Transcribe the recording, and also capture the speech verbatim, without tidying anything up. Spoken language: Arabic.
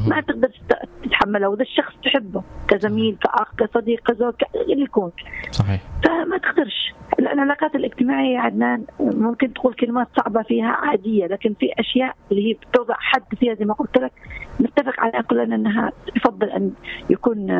ما تقدر تتحملها، وده الشخص تحبه كزميل كأخ كصديق كزوج اللي يكون صحيح. فما تقدرش. العلاقات الاجتماعية يا عدنان ممكن تقول كلمات صعبة فيها عادية، لكن في أشياء اللي هي بتوضع حد فيها زي ما قلت لك نتفق على كلنا أنها يفضل أن يكون